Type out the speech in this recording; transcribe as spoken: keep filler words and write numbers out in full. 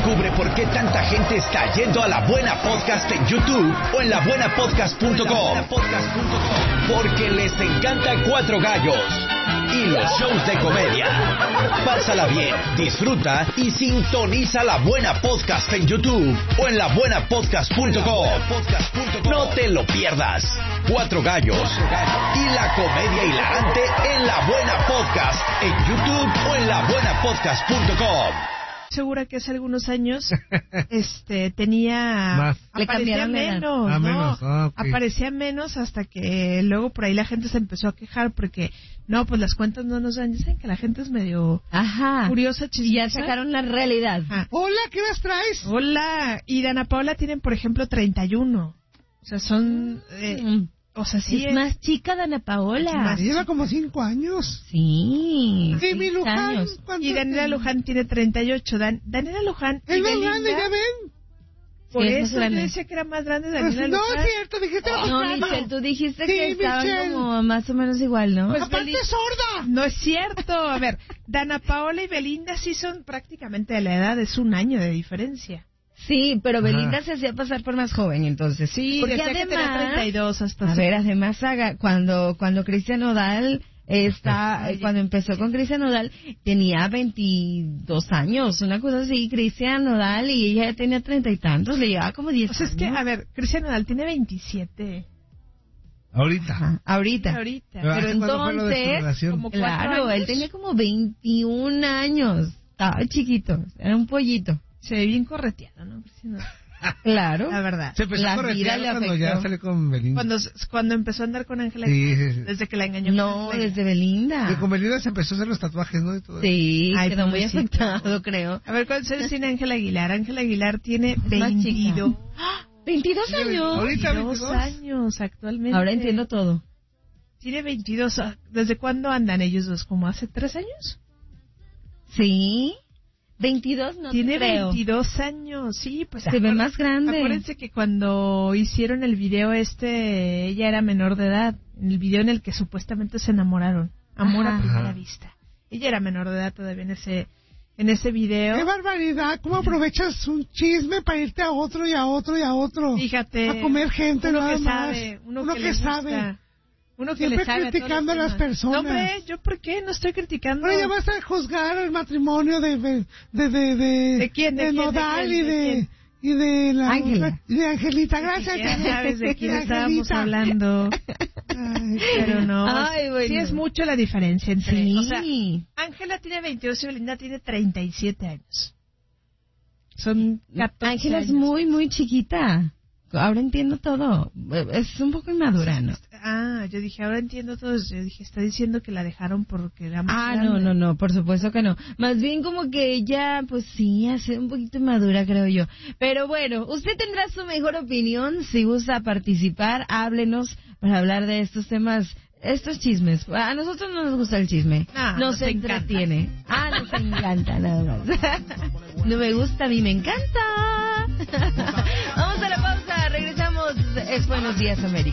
Descubre por qué tanta gente está yendo a La Buena Podcast en YouTube o en la buena podcast punto com. Porque les encanta Cuatro Gallos y los shows de comedia. Pásala bien, disfruta y sintoniza La Buena Podcast en YouTube o en la buena podcast punto com. No te lo pierdas. Cuatro Gallos y la comedia hilarante en La Buena Podcast en YouTube o en la buena podcast punto com. Segura que hace algunos años este tenía Más. aparecía menos, ah, ¿no? menos. Ah, okay. Aparecía menos hasta que luego por ahí la gente se empezó a quejar porque no, pues las cuentas no nos dan. Dicen que la gente es medio Ajá. curiosa, chismosa. Y ya sacaron la realidad. Ajá. Hola, ¿qué las traes? Hola, y Dana Paola tienen, por ejemplo, treinta y uno. O sea, son eh, Mm. o sea, sí es, es más chica Dana Paola. más Lleva como cinco años. Sí. Y mi seis Luján. años. ¿cuánto y Daniela tiene? Luján tiene treinta y ocho. Dan, Daniela Luján y Es más Belinda, grande, ¿ya ven? por Sí, es más eso yo grande. decía que era más grande Pues Daniela no Luján. es cierto, dijiste lo No, contrario. Michelle, tú dijiste Sí, que estaban Michelle. como más o menos igual, ¿no? Pues Aparte Beli- es sorda. No es cierto. A ver, Dana Paola y Belinda sí son prácticamente de la edad, es un año de diferencia. Sí, pero Belinda Ajá. se hacía pasar por más joven, entonces. Sí, Porque decía que tenía además- treinta y dos hasta A su- ver, además, haga- cuando cuando Cristian Nodal está, Ay, cuando empezó con Cristian Nodal, tenía veintidós años, una cosa así, Cristian Nodal, y ella ya tenía treinta y tantos, le llevaba como diez O sea, es que, años. a ver, Cristian Nodal tiene veintisiete. Ahorita. Ajá, ahorita. Ahorita. Pero Pero ¿hace cuándo fue lo de su entonces, relación? como cuatro claro, años. él tenía como veintiún años, estaba chiquito, era un pollito. Se ve bien correteado, ¿no? Cristian Nodal. Claro. La verdad. Se empezó La a vida corretear le cuando afectó. ya salió con Belinda. Cuando, cuando empezó a andar con Ángela, Sí, sí, sí. desde que la engañó. No, con Ángela. desde Belinda. Que con Belinda se empezó a hacer los tatuajes, ¿no? Y todo. Sí, Ay, quedó muy pobrecito. afectado, creo. A ver, ¿cuántos años tiene Ángela Aguilar? Ángela Aguilar tiene más chica. veintidós. veintidós años. Ahorita veintidós veintidós. años actualmente. Ahora entiendo todo. Tiene veintidós. ¿Desde cuándo andan ellos dos? ¿Como hace tres años? Sí. veintidós no Tiene te creo. veintidós años, sí, pues Se ve acuer- más grande. Acuérdense que cuando hicieron el video este, ella era menor de edad, en el video en el que supuestamente se enamoraron, amor Ajá. a primera Ajá. vista. Ella era menor de edad todavía en ese en ese video. ¡Qué barbaridad! ¿Cómo aprovechas un chisme para irte a otro y a otro y a otro? Fíjate, A comer gente uno nada que más. sabe, uno, Uno que, que le gusta, sabe. uno que Siempre le sabe a todos criticando los a las temas. personas. No, hombre, ¿yo por qué? No estoy criticando. Ahora ya vas a juzgar el matrimonio de de de de, de, ¿De quién, de de quién, de Nodal quién, y de de quién? y de la Ángela. y de Angelita. Gracias. Ya sabes de quién De estábamos Angelita. hablando. Ay, Pero no, Ay, bueno. sí es mucho la diferencia entre... Sí. O sea, Ángela tiene veintidós y Belinda tiene treinta y siete años. Son catorce Ángela es años. muy, muy chiquita. Ahora entiendo todo. Es un poco inmadura, ¿no? Ah, yo dije, ahora entiendo todo eso. Yo dije, está diciendo que la dejaron porque era más Ah, grande. no, no, no, por supuesto que no. Más bien como que ella, pues sí, hace un poquito inmadura, creo yo. Pero bueno, usted tendrá su mejor opinión. Si gusta participar, háblenos para hablar de estos temas, estos chismes. A nosotros no nos gusta el chisme. Ah, nos nos encanta. entretiene. Ah, nos encanta, nada más. No me gusta, a mí me encanta. Vamos a la pausa, regresamos. Es Buenos Días, América.